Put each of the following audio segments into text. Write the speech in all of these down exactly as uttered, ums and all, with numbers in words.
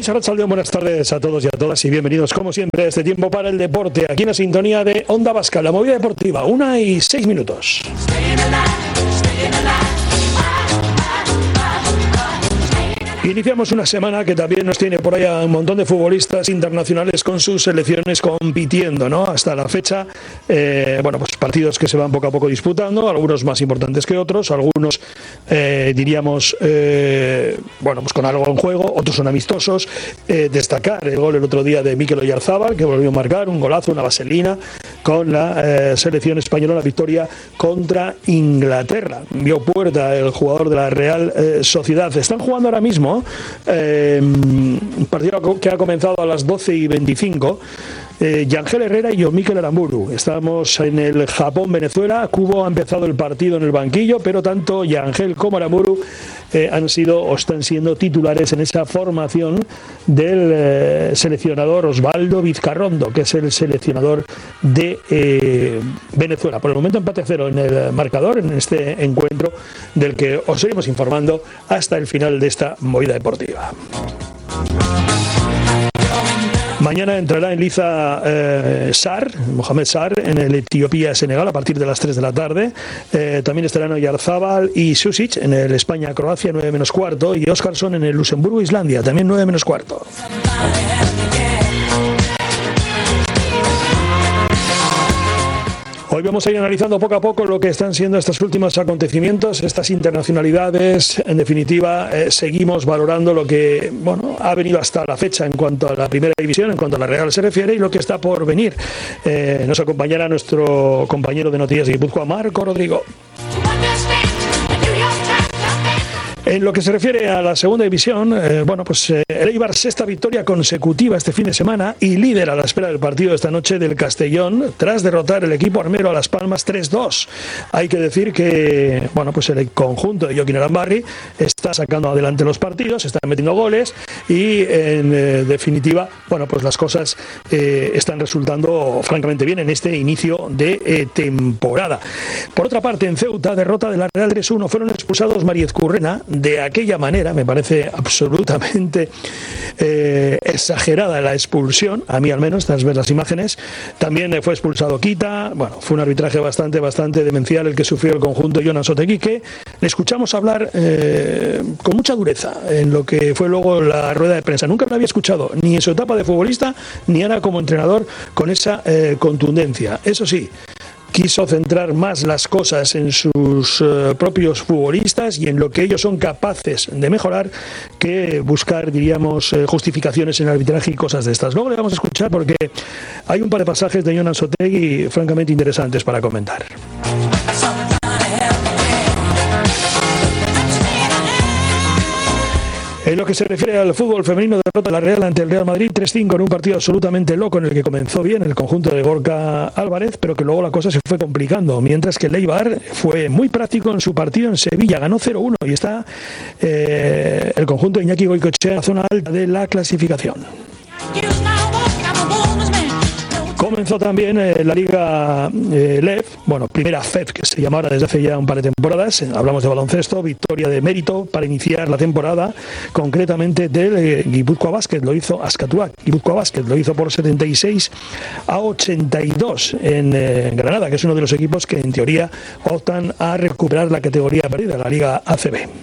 Kaixo, arratsaldeon, buenas tardes a todos y a todas y bienvenidos como siempre a este tiempo para el deporte, aquí en la sintonía de Onda Vasca, la movida deportiva, una y seis minutos. Iniciamos una semana que también nos tiene por ahí a un montón de futbolistas internacionales con sus selecciones compitiendo, ¿no? Hasta la fecha, eh, bueno, pues partidos que se van poco a poco disputando, algunos más importantes que otros, algunos eh, diríamos, eh, bueno, pues con algo en juego, otros son amistosos. Eh, destacar el gol el otro día de Mikel Oyarzábal, que volvió a marcar un golazo, una vaselina, con la eh, selección española, la victoria contra Inglaterra. Vio puerta el jugador de la Real eh, Sociedad. Están jugando ahora mismo Eh, un partido que ha comenzado a las doce y veinticinco. eh, Yangel Herrera y Mikel Aramburu. Estamos en el Japón-Venezuela. Kubo ha empezado el partido en el banquillo, pero tanto Yangel como Aramburu eh, han sido o están siendo titulares en esa formación del eh, seleccionador Osvaldo Vizcarrondo, que es el seleccionador de eh, Venezuela. Por el momento empate cero en el marcador en este encuentro del que os seguimos informando hasta el final de esta movida deportiva. Mañana entrará en liza eh, Sar, Mohamed Sar, en el Etiopía-Senegal a partir de las tres de la tarde. Eh, también estarán Oyarzábal y Susic en el España-Croacia nueve menos cuarto y Óskarsson en el Luxemburgo-Islandia también nueve menos cuarto. Hoy vamos a ir analizando poco a poco lo que están siendo estos últimos acontecimientos, estas internacionalidades. En definitiva, eh, seguimos valorando lo que bueno ha venido hasta la fecha en cuanto a la primera división, en cuanto a la Real se refiere, y lo que está por venir. Eh, nos acompañará nuestro compañero de Noticias de Guipúzcoa, Marco Rodrigo. En lo que se refiere a la segunda división, eh, bueno, pues eh, el Eibar, sexta victoria consecutiva este fin de semana y líder a la espera del partido de esta noche del Castellón, tras derrotar el equipo armero a Las Palmas tres dos. Hay que decir que, bueno, pues el conjunto de Joaquín Arambarri está sacando adelante los partidos, está metiendo goles y, en eh, definitiva, bueno, pues las cosas eh, están resultando francamente bien en este inicio de eh, temporada. Por otra parte, en Ceuta, derrota de la Real tres uno, fueron expulsados Mariez Currena. De aquella manera, me parece absolutamente eh, exagerada la expulsión, a mí al menos, tras ver las imágenes. También fue expulsado Quita. Bueno, fue un arbitraje bastante, bastante demencial el que sufrió el conjunto Jonas Otegui, que le escuchamos hablar eh, con mucha dureza en lo que fue luego la rueda de prensa. Nunca lo había escuchado, ni en su etapa de futbolista, ni ahora como entrenador, con esa eh, contundencia. Eso sí, quiso centrar más las cosas en sus uh, propios futbolistas y en lo que ellos son capaces de mejorar que buscar, diríamos, eh, justificaciones en el arbitraje y cosas de estas. Luego le vamos a escuchar porque hay un par de pasajes de Jonas Otegui francamente interesantes para comentar. En lo que se refiere al fútbol femenino, derrota de la Real ante el Real Madrid tres cinco en un partido absolutamente loco en el que comenzó bien el conjunto de Gorka Álvarez, pero que luego la cosa se fue complicando, mientras que el Eibar fue muy práctico en su partido en Sevilla, ganó cero uno y está eh, el conjunto de Iñaki Goicoechea en la zona alta de la clasificación. Comenzó también eh, la Liga eh, L E V, bueno, primera F E P, que se llama ahora desde hace ya un par de temporadas. Hablamos de baloncesto, victoria de mérito para iniciar la temporada, concretamente del eh, Guipúzcoa Basket, lo hizo Azkatuak. Guipúzcoa Basket lo hizo por setenta y seis a ochenta y dos en eh, Granada, que es uno de los equipos que en teoría optan a recuperar la categoría perdida, la Liga A C B.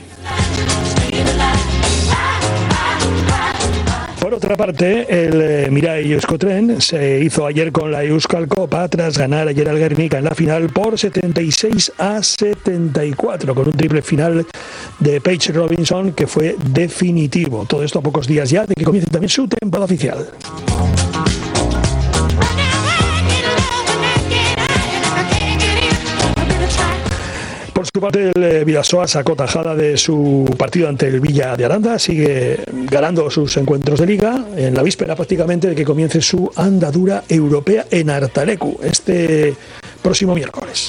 Por otra parte, el eh, Mirai Euskotren se hizo ayer con la Euskal Copa tras ganar ayer al Guernica en la final por setenta y seis a setenta y cuatro, con un triple final de Paige Robinson que fue definitivo. Todo esto a pocos días ya de que comience también su temporada oficial. Por su parte, el Bidasoa sacó tajada de su partido ante el Villa de Aranda, sigue ganando sus encuentros de liga en la víspera prácticamente de que comience su andadura europea en Artalecu este próximo miércoles.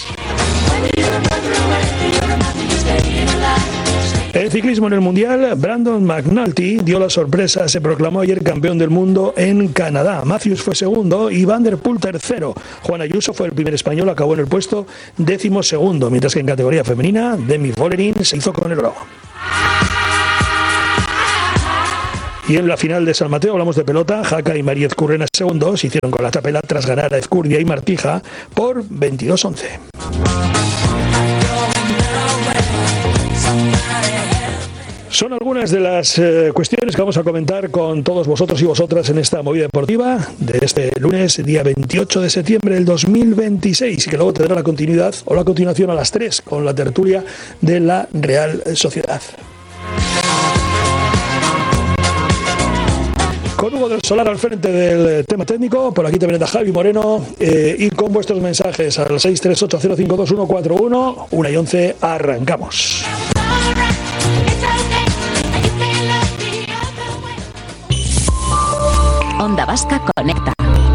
El ciclismo en el Mundial, Brandon McNulty dio la sorpresa, se proclamó ayer campeón del mundo en Canadá. Matthews fue segundo y Van der Poel tercero. Juan Ayuso fue el primer español, acabó en el puesto décimo segundo, mientras que en categoría femenina, Demi Vollering se hizo con el oro. Y en la final de San Mateo hablamos de pelota. Jaca y María Ezcurrena segundos hicieron con la tapela tras ganar a Ezcurdia y Martija por veintidós once. Son algunas de las eh, cuestiones que vamos a comentar con todos vosotros y vosotras en esta movida deportiva de este lunes, día veintiocho de septiembre del dos mil veintiséis, y que luego tendrá la continuidad o la continuación a las tres con la tertulia de la Real Sociedad. Con Hugo del Solar al frente del tema técnico, por aquí también está Javi Moreno, eh, y con vuestros mensajes al seis tres ocho cero cinco dos uno cuatro uno, una y once, arrancamos. Onda Vasca Conecta.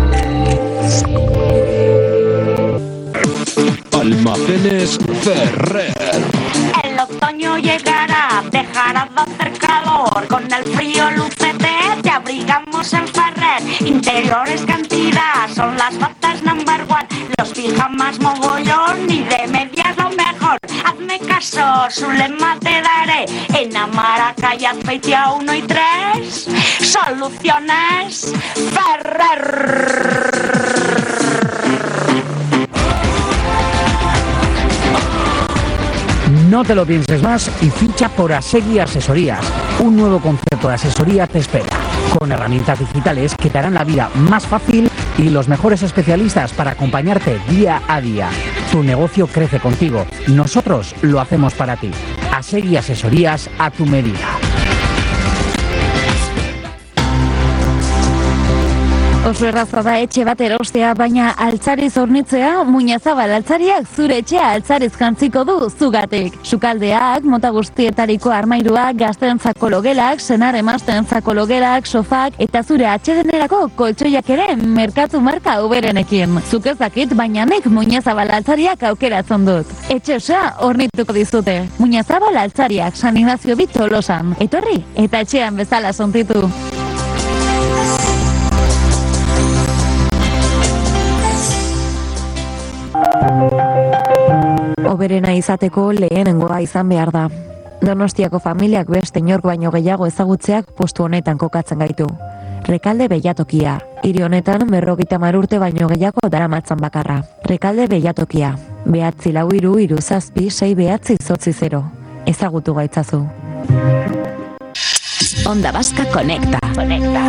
Almacenes Ferrer. El otoño llegará, dejará de hacer calor. Con el frío lucete te abrigamos en Ferrer. Interiores cantidad, son las batas number one. Los pijamas mogollón y de medias lo mejor. Hazme caso, su lema te daré. En Amaraca y Azpeitia uno y tres. Soluciones Ferrer. No te lo pienses más y ficha por Asegui Asesorías. Un nuevo concepto de asesoría te espera, con herramientas digitales que te harán la vida más fácil y los mejores especialistas para acompañarte día a día. Tu negocio crece contigo. Nosotros lo hacemos para ti. Asegui Asesorías a tu medida. Oso erraza da etxe bat erostea, baina altzariz hornitzea, Muñazabal altzariak zure etxea altzariz jantziko du zugatik. Sukaldeak, mota guztietariko armairuak, gazteentzako logelak, senar emazteentzako logelak, sofak, eta zure atsedenerako koltsoiak ere merkatu marka uberenekin. Zuk ez dakit, baina nik Muñazabal altzariak aukeratzen dut. Etxe osoa hornituko dizute. Muñazabal altzariak, San Ignacio bi Tolosan. Etorri, eta etxean bezala sontitu. Oberena izateko lehenengoa izan behar da. Donostiako familiak beste inork baino gehiago ezagutzeak postu honetan kokatzen gaitu. Rekalde Behiatokia. Hiri honetan berrogeita hamar urte baino gehiago daramatzan bakarra. Rekalde Behiatokia. Behatzi lau hiru hiru zazpi sei behatzi zortzi zero. Ezagutu gaitzazu. Onda Vasca Conecta. Conecta.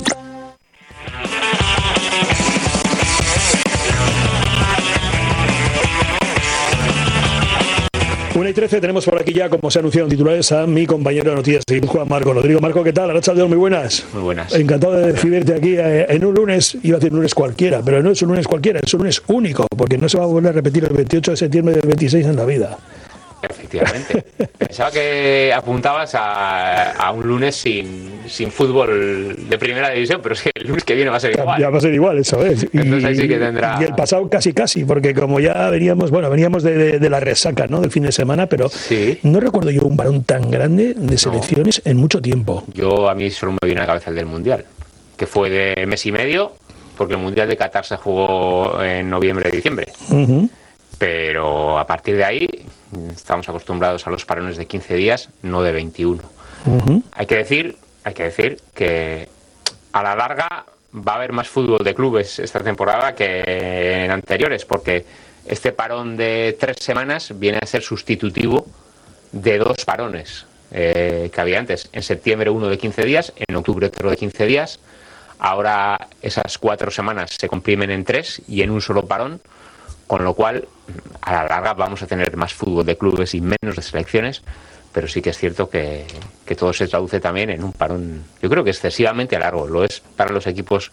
una y trece, tenemos por aquí ya, como se anunciaron titulares, a mi compañero de noticias de Juan Marco Rodrigo. Marco, ¿qué tal? Arratsaldeon, muy buenas. Muy buenas. Encantado de recibirte aquí en un lunes, iba a decir un lunes cualquiera, pero no es un lunes cualquiera, es un lunes único, porque no se va a volver a repetir el veintiocho de septiembre del veintiséis en la vida. Efectivamente. Pensaba que apuntabas a, a un lunes sin, sin fútbol de primera división, pero es que el lunes que viene va a ser igual. Ya va a ser igual, eso es. Y, Entonces ahí sí que tendrá... y el pasado casi casi, porque como ya veníamos, bueno, veníamos de, de, de la resaca, ¿no?, del fin de semana, pero sí. No recuerdo yo un varón tan grande de selecciones no. en mucho tiempo. Yo, a mí solo me viene a la cabeza el del Mundial, que fue de mes y medio, porque el Mundial de Qatar se jugó en noviembre-diciembre. Uh-huh. Pero a partir de ahí estamos acostumbrados a los parones de quince días, no de veintiuno. Uh-huh. Hay que decir, hay que decir que a la larga va a haber más fútbol de clubes esta temporada que en anteriores, porque este parón de tres semanas viene a ser sustitutivo de dos parones eh, que había antes. En septiembre uno de quince días, en octubre otro de quince días. Ahora esas cuatro semanas se comprimen en tres y en un solo parón. Con lo cual, a la larga vamos a tener más fútbol de clubes y menos de selecciones, pero sí que es cierto que, que todo se traduce también en un parón, yo creo que excesivamente largo. Lo es para los equipos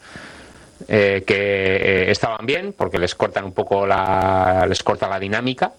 eh, que eh, estaban bien, porque les cortan un poco la, les corta la dinámica,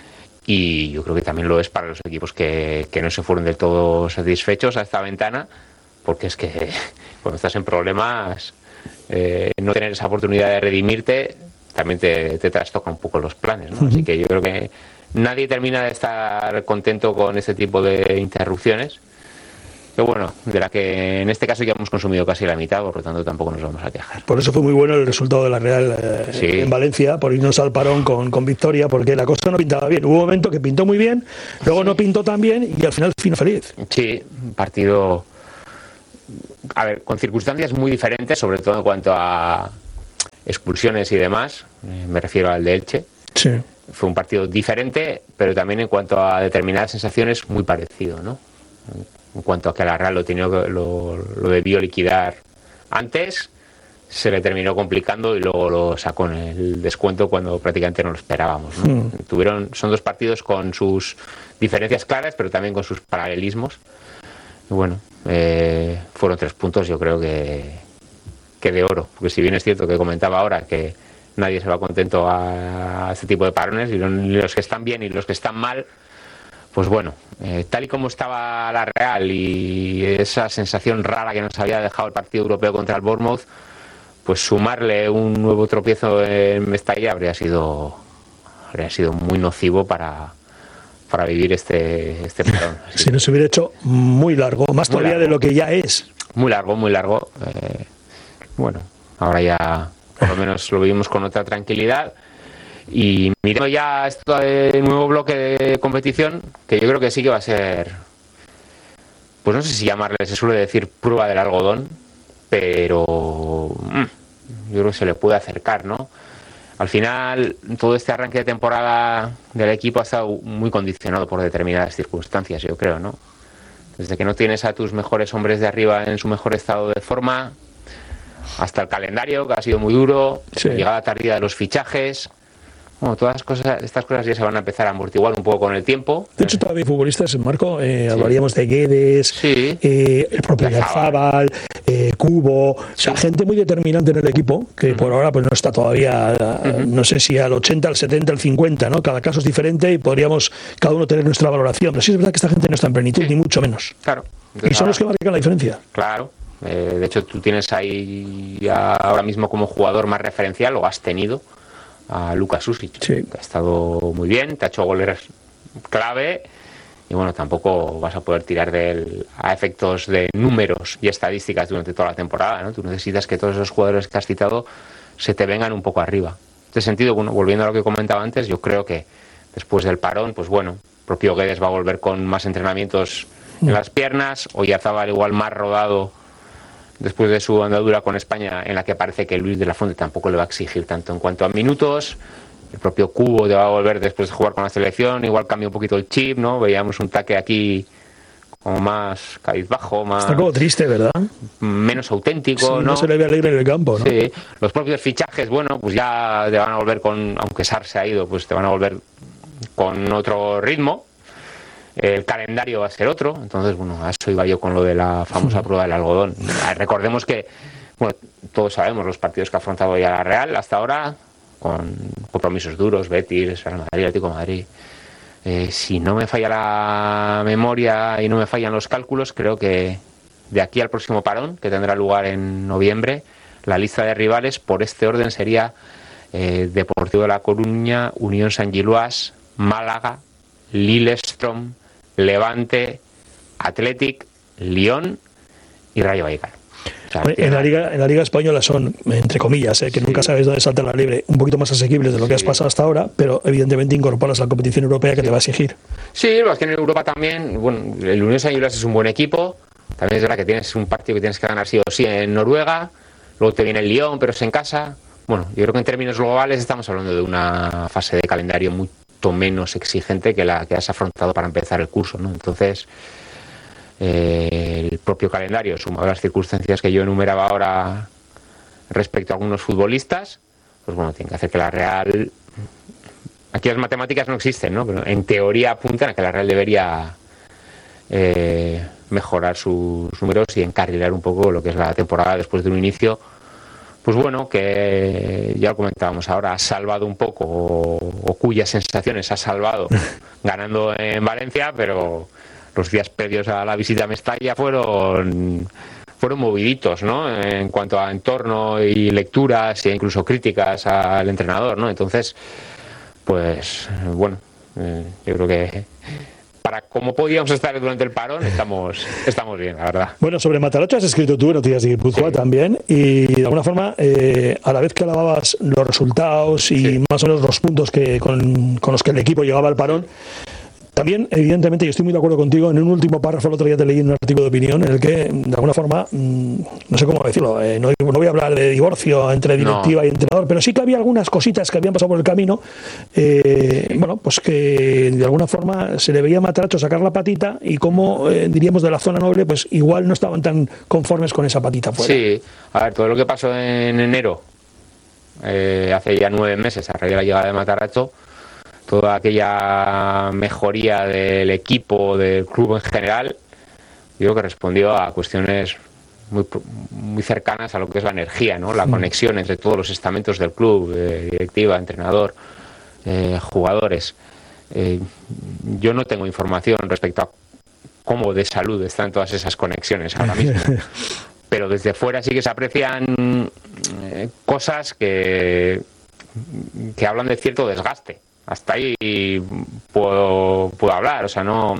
y yo creo que también lo es para los equipos que, que no se fueron del todo satisfechos a esta ventana, porque es que cuando estás en problemas, eh, no tener esa oportunidad de redimirte también te, te trastoca un poco los planes, ¿no? Uh-huh. Así que yo creo que nadie termina de estar contento con este tipo de interrupciones. Pero bueno, de la que en este caso ya hemos consumido casi la mitad, por lo tanto tampoco nos vamos a quejar. Por eso fue muy bueno el resultado de la Real eh, sí. en Valencia, por irnos al parón con, con victoria, porque la cosa no pintaba bien. Hubo un momento que pintó muy bien, luego sí. no pintó tan bien y al final fino feliz. Sí, un partido a ver, con circunstancias muy diferentes, sobre todo en cuanto a expulsiones y demás, eh, me refiero al de Elche. Sí. Fue un partido diferente, pero también en cuanto a determinadas sensaciones muy parecido, ¿no? En cuanto a que la Real lo, tenía, lo, lo debió liquidar antes, se le terminó complicando y luego lo sacó en el descuento cuando prácticamente no lo esperábamos, ¿no? Mm. Tuvieron, son dos partidos con sus diferencias claras, pero también con sus paralelismos. Y bueno, eh, fueron tres puntos, yo creo que, que de oro, porque si bien es cierto que comentaba ahora que nadie se va contento a este tipo de parones, y los que están bien y los que están mal, pues bueno, eh, tal y como estaba la Real y esa sensación rara que nos había dejado el partido europeo contra el Bournemouth, pues sumarle un nuevo tropiezo en Mestalla habría sido habría sido muy nocivo para, para vivir este, este parón. Así si no se hubiera hecho muy largo, más todavía largo. De lo que ya es. Muy largo, muy largo. Eh, bueno, ahora ya por lo menos lo vivimos con otra tranquilidad. Y mirando ya esto del nuevo bloque de competición, que yo creo que sí que va a ser, pues no sé si llamarle, se suele decir prueba del algodón, pero mmm, yo creo que se le puede acercar, ¿no? Al final, todo este arranque de temporada del equipo ha estado muy condicionado por determinadas circunstancias, yo creo, ¿no? Desde que no tienes a tus mejores hombres de arriba en su mejor estado de forma, hasta el calendario, que ha sido muy duro, sí. Llegada tardía de los fichajes. Bueno, todas las cosas, estas cosas ya se van a empezar a amortiguar un poco con el tiempo. De hecho, todavía hay futbolistas, Marco, eh, sí. Hablaríamos de Guedes, sí. eh, el propio Yarzábal, eh, Cubo, sí. O sea, gente muy determinante en el equipo, que uh-huh. por ahora pues no está todavía, uh-huh. no sé si al ochenta, al setenta, al cincuenta, ¿no? Cada caso es diferente y podríamos cada uno tener nuestra valoración. Pero sí es verdad que esta gente no está en plenitud, sí. Ni mucho menos. Claro. Entonces, y son ahora, los que marcan la diferencia. Claro. Eh, de hecho, tú tienes ahí ahora mismo como jugador más referencial, o has tenido, a Luka Sušić, sí. Que ha estado muy bien, te ha hecho goles clave y bueno, tampoco vas a poder tirar de él a efectos de números y estadísticas durante toda la temporada, ¿no? Tú necesitas que todos esos jugadores que has citado se te vengan un poco arriba. En este sentido, bueno, volviendo a lo que comentaba antes, yo creo que después del parón, pues bueno, el propio Guedes va a volver con más entrenamientos en las piernas, Oyarzábal igual más rodado después de su andadura con España, en la que parece que Luis de la Fuente tampoco le va a exigir tanto en cuanto a minutos. El propio Cubo te va a volver después de jugar con la selección, igual cambia un poquito el chip, ¿no? Veíamos un taque aquí como más cabizbajo, más... Está como triste, ¿verdad? Menos auténtico, sí, ¿no? No se le ve alegre en el campo, ¿no? Sí, los propios fichajes, bueno, pues ya te van a volver con, aunque Sar se ha ido, pues te van a volver con otro ritmo. El calendario va a ser otro, entonces, bueno, a eso iba yo con lo de la famosa prueba del algodón. Recordemos que, bueno, todos sabemos los partidos que ha afrontado ya la Real hasta ahora, con compromisos duros, Betis, Real Madrid, Atlético de Madrid. Eh, si no me falla la memoria y no me fallan los cálculos, creo que de aquí al próximo parón, que tendrá lugar en noviembre, la lista de rivales por este orden sería eh, Deportivo de La Coruña, Unión San Giluás, Málaga, Lillestrøm, Levante, Athletic, Lyon y Rayo Vallecano. O sea, en, la liga, en la Liga Española son, entre comillas, eh, que sí. Nunca sabes dónde salta la libre, un poquito más asequibles de lo que sí. Has pasado hasta ahora, pero evidentemente incorporas la competición europea que sí. Te va a exigir. Sí, lo que en Europa también, bueno, el Unión San Giluás es un buen equipo, también es verdad que tienes un partido que tienes que ganar sí o sí en Noruega, luego te viene el Lyon, pero es en casa. Bueno, yo creo que en términos globales estamos hablando de una fase de calendario muy menos exigente que la que has afrontado para empezar el curso, ¿no? Entonces, eh, el propio calendario, sumado a las circunstancias que yo enumeraba ahora respecto a algunos futbolistas, pues bueno, tiene que hacer que la Real... Aquí las matemáticas no existen, ¿no? Pero en teoría apuntan a que la Real debería eh, mejorar sus números y encarrilar un poco lo que es la temporada después de un inicio, pues bueno, que ya lo comentábamos ahora, ha salvado un poco, o, o cuyas sensaciones ha salvado ganando en Valencia, pero los días previos a la visita a Mestalla fueron fueron moviditos, ¿no? En cuanto a entorno y lecturas e incluso críticas al entrenador, ¿no? Entonces, pues bueno, eh, yo creo que para cómo podíamos estar durante el parón, estamos estamos bien, la verdad. Bueno, sobre Matarocho has escrito tú, Noticias de Guipúzcoa, sí. También, y de alguna forma, eh, a la vez que alababas los resultados y sí. Más o menos los puntos que con, con los que el equipo llegaba al parón, También, evidentemente, y estoy muy de acuerdo contigo, en un último párrafo el otro día te leí un artículo de opinión en el que, de alguna forma, mmm, no sé cómo decirlo, eh, no, no voy a hablar de divorcio entre directiva no. y entrenador, pero sí que había algunas cositas que habían pasado por el camino, eh, bueno, pues que de alguna forma se le veía a Matarazzo sacar la patita y como, eh, diríamos, de la zona noble, pues igual no estaban tan conformes con esa patita fuera. Sí, a ver, todo lo que pasó en enero, eh, hace ya nueve meses, a raíz de la llegada de Matarazzo, toda aquella mejoría del equipo, del club en general, digo que respondió a cuestiones muy, muy cercanas a lo que es la energía, ¿no? La conexión entre todos los estamentos del club, eh, directiva, entrenador, eh, jugadores. Eh, yo no tengo información respecto a cómo de salud están todas esas conexiones ahora mismo, pero desde fuera sí que se aprecian eh, cosas que, que hablan de cierto desgaste. Hasta ahí puedo, puedo hablar, o sea, no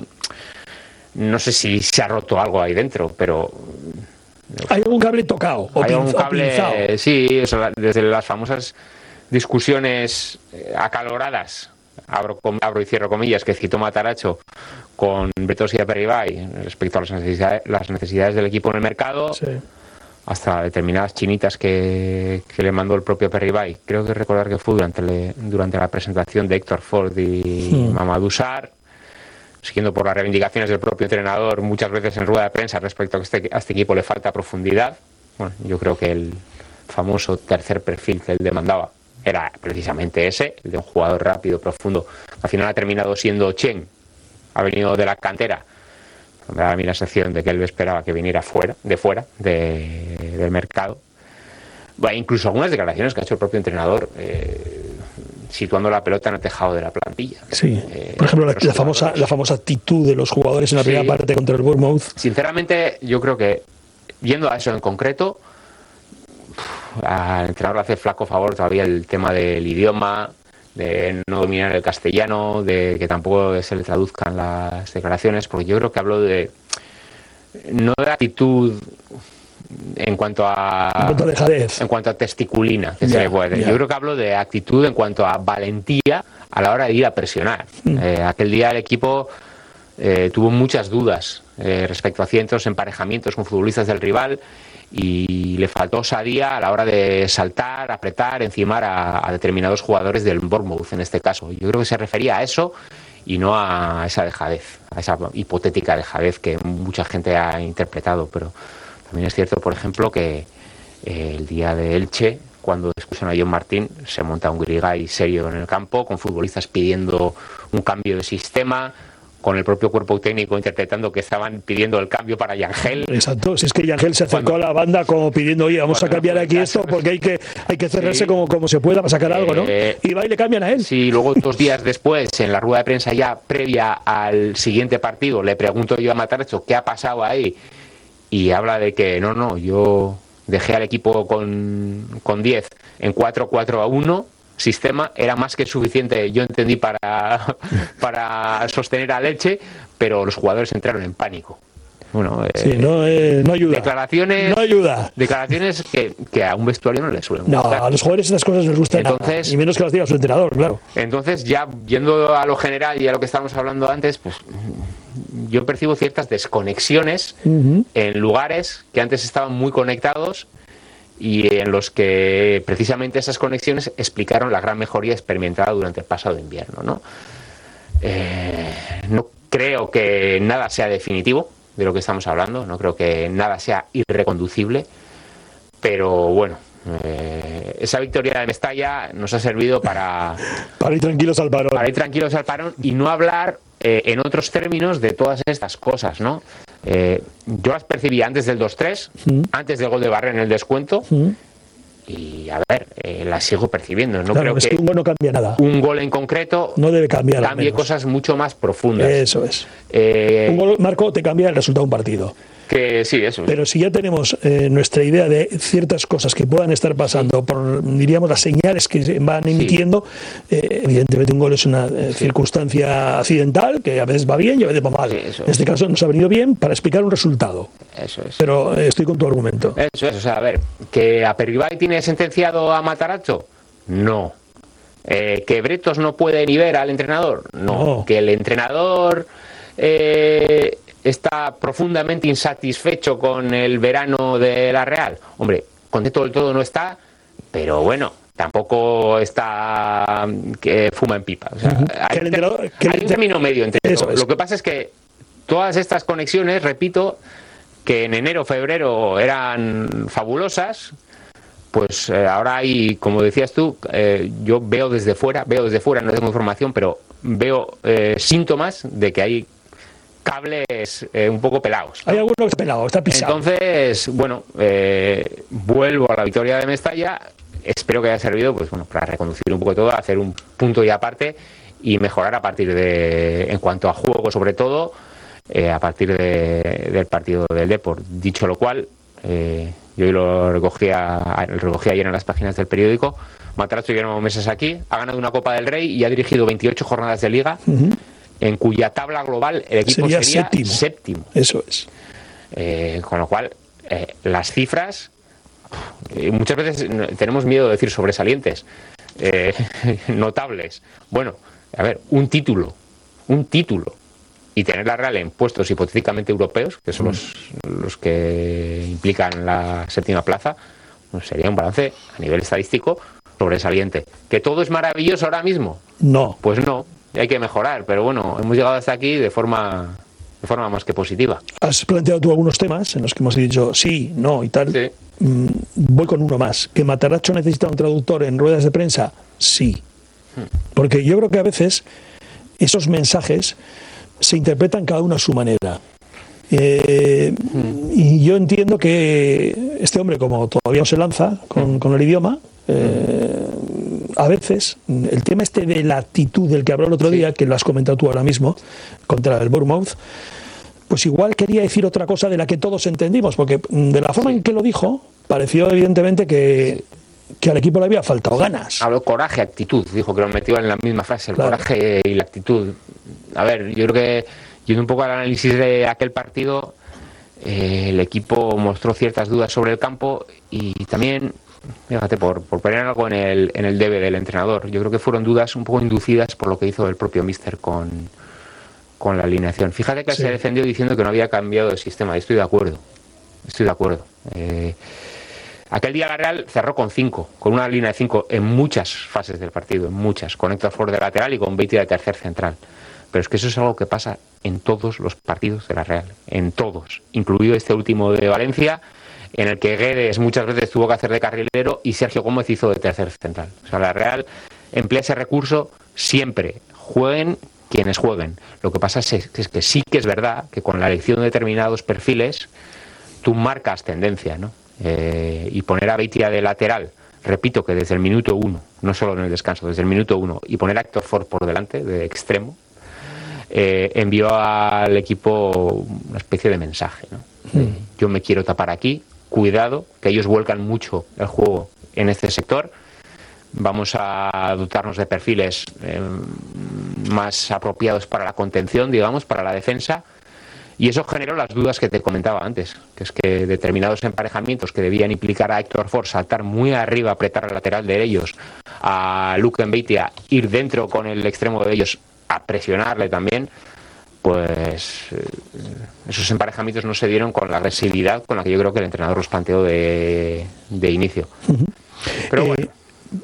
no sé si se ha roto algo ahí dentro, pero... ¿Hay algún cable tocado? O hay algún cable, pinzado. Sí, o sea, desde las famosas discusiones acaloradas, abro, abro y cierro comillas, que citó Matarazzo con Bertossi y Aperribay respecto a las necesidades, las necesidades del equipo en el mercado, sí. hasta determinadas chinitas que, que le mandó el propio Aperribay. Creo que recordar que fue durante, le, durante la presentación de Héctor Ford y hmm. Mamadou Sarr, siguiendo por las reivindicaciones del propio entrenador muchas veces en rueda de prensa respecto a que este, a este equipo le falta profundidad. Bueno, yo creo que el famoso tercer perfil que él demandaba era precisamente ese, el de un jugador rápido, profundo. Al final ha terminado siendo Chen, ha venido de la cantera. Me da a mí la sensación de que él esperaba que viniera fuera, de fuera de, del mercado. Bueno, incluso algunas declaraciones que ha hecho el propio entrenador, eh, situando la pelota en el tejado de la plantilla. Sí, eh, por ejemplo, la, la, famosa, la famosa actitud de los jugadores en la sí. primera parte contra el Bournemouth. Sinceramente, yo creo que, yendo a eso en concreto, al entrenador le hace flaco favor todavía el tema del idioma, de no dominar el castellano, de que tampoco se le traduzcan las declaraciones, porque yo creo que hablo de, no de actitud en cuanto a en cuanto a dejadez, en cuanto a testiculina, que yeah, se le puede. Yeah. Yo creo que hablo de actitud en cuanto a valentía a la hora de ir a presionar. Mm. Eh, aquel día el equipo eh, tuvo muchas dudas eh, respecto a ciertos emparejamientos con futbolistas del rival y le faltó osadía a la hora de saltar, apretar, encimar a, a determinados jugadores del Bournemouth en este caso. Yo creo que se refería a eso y no a esa dejadez, a esa hipotética dejadez que mucha gente ha interpretado, pero también es cierto, por ejemplo, que eh, el día de Elche, cuando expulsan a John Martín, se monta un grigay serio en el campo, con futbolistas pidiendo un cambio de sistema, con el propio cuerpo técnico interpretando que estaban pidiendo el cambio para Yangel. Exacto, si es que Yangel se acercó cuando, a la banda como pidiendo, oye, vamos a cambiar aquí esto porque hay que hay que cerrarse sí. como, como se pueda para sacar eh, algo, ¿no? Y va y le cambian a él. Sí, luego dos días después, en la rueda de prensa ya previa al siguiente partido, le pregunto yo a Matarazzo qué ha pasado ahí. Y habla de que no, no, yo dejé al equipo con, con diez en cuatro cuatro a uno, sistema, era más que suficiente, yo entendí, para, para sostener a Elche, pero los jugadores entraron en pánico. Bueno, eh, sí, no, eh, no ayuda. Declaraciones, no ayuda. Declaraciones que, que a un vestuario no le suelen gustar. No, a los jugadores estas cosas les gustan entonces, nada, y menos que las diga su entrenador, claro. Entonces, ya yendo a lo general y a lo que estábamos hablando antes, pues yo percibo ciertas desconexiones uh-huh. en lugares que antes estaban muy conectados y en los que precisamente esas conexiones explicaron la gran mejoría experimentada durante el pasado invierno, ¿no? Eh, no creo que nada sea definitivo de lo que estamos hablando, no creo que nada sea irreconducible, pero bueno, eh, esa victoria de Mestalla nos ha servido para para ir tranquilos al parón, para ir tranquilos al parón y no hablar eh, en otros términos de todas estas cosas, ¿no? Eh, yo las percibí antes del dos tres, mm. antes del gol de Barrera en el descuento, mm. y a ver, eh, las sigo percibiendo. No claro, creo es que, que un gol no cambia nada. Un gol en concreto no debe cambiar, cambie cosas mucho más profundas. Eso es. Eh, un gol, Marco, te cambia el resultado de un partido. Que sí, eso. Pero si ya tenemos eh, nuestra idea de ciertas cosas que puedan estar pasando, por, diríamos, las señales que se van emitiendo, sí. eh, evidentemente un gol es una eh, sí. circunstancia accidental, que a veces va bien y a veces va mal. Sí, en este caso nos ha venido bien para explicar un resultado. Eso es. Pero eh, estoy con tu argumento. Eso es, o sea, a ver, ¿que Aperribay tiene sentenciado a Matarazzo? No. Eh, ¿Que Bretos no puede ni ver al entrenador? No. No. ¿Que el entrenador eh, está profundamente insatisfecho con el verano de la Real? Hombre, contento del todo no está, pero bueno, tampoco está que fuma en pipa. O sea, Uh-huh. hay, Que el entrenador- que el hay un enter- término medio entre Eso todo. es. Lo que pasa es que todas estas conexiones, repito, que en enero, febrero eran fabulosas, pues eh, ahora hay, como decías tú, eh, yo veo desde fuera, veo desde fuera, no tengo información, pero veo eh, síntomas de que hay cables eh, un poco pelados, ¿no? Hay alguno que está pelado, está pisado. Entonces, bueno, eh, vuelvo a la victoria de Mestalla. Espero que haya servido, pues bueno, para reconducir un poco todo, hacer un punto y aparte y mejorar a partir de, en cuanto a juego sobre todo, eh, a partir de, del partido del Depor. Dicho lo cual, eh, yo lo recogía, lo recogía ayer en las páginas del periódico. Matarazzo lleva meses aquí, ha ganado una Copa del Rey y ha dirigido veintiocho jornadas de Liga, Uh-huh. en cuya tabla global el equipo Sería sería, séptimo. séptimo. Eso es. Eh, con lo cual, eh, las cifras, eh, muchas veces tenemos miedo de decir sobresalientes, eh, notables. Bueno, a ver, un título, un título, y tener la Real en puestos hipotéticamente europeos, que son los, los que implican la séptima plaza, pues sería un balance a nivel estadístico sobresaliente. ¿Que todo es maravilloso ahora mismo? No. Pues no, hay que mejorar, pero bueno, hemos llegado hasta aquí de forma, de forma más que positiva. Has planteado tú algunos temas en los que hemos dicho sí, no y tal. Sí. Mm, voy con uno más. ¿Que Matarazzo necesita un traductor en ruedas de prensa? Sí. Porque yo creo que a veces esos mensajes se interpretan cada uno a su manera. Eh, y yo entiendo que este hombre, como todavía no se lanza con, con el idioma, eh, a veces el tema este de la actitud del que habló el otro día, que lo has comentado tú ahora mismo, contra el Bournemouth, pues igual quería decir otra cosa de la que todos entendimos, porque de la forma en que lo dijo, pareció evidentemente que, que al equipo le había faltado ganas. Habló coraje, actitud, dijo que lo metió en la misma frase, el Claro. coraje y la actitud. A ver, yo creo que, yendo un poco al análisis de aquel partido, eh, el equipo mostró ciertas dudas sobre el campo y también, fíjate, por, por poner algo en el, en el debe del entrenador, yo creo que fueron dudas un poco inducidas por lo que hizo el propio míster con, con la alineación. Fíjate que Sí. se defendió diciendo que no había cambiado el sistema, y estoy de acuerdo, estoy de acuerdo. Eh, Aquel día la Real cerró con cinco, con una línea de cinco en muchas fases del partido, en muchas, con Héctor Ford de lateral y con Beitia de tercer central. Pero es que eso es algo que pasa en todos los partidos de la Real, en todos, incluido este último de Valencia, en el que Guedes muchas veces tuvo que hacer de carrilero y Sergio Gómez hizo de tercer central. O sea, la Real emplea ese recurso siempre, jueguen quienes jueguen. Lo que pasa es, es que sí que es verdad que con la elección de determinados perfiles tú marcas tendencia, ¿no? Eh, y poner a Beitia de lateral, repito que desde el minuto uno, no solo en el descanso, desde el minuto uno, y poner a Héctor Ford por delante, de extremo, eh, envió al equipo una especie de mensaje, ¿no? Eh, yo me quiero tapar aquí, cuidado, que ellos vuelcan mucho el juego en este sector, vamos a dotarnos de perfiles eh, más apropiados para la contención, digamos, para la defensa. Y eso generó las dudas que te comentaba antes, que es que determinados emparejamientos que debían implicar a Héctor Ford saltar muy arriba, apretar al lateral de ellos, a Luke Beitia ir dentro con el extremo de ellos a presionarle también, pues eh, esos emparejamientos no se dieron con la agresividad con la que yo creo que el entrenador los planteó de, de inicio. Pero Eh, bueno,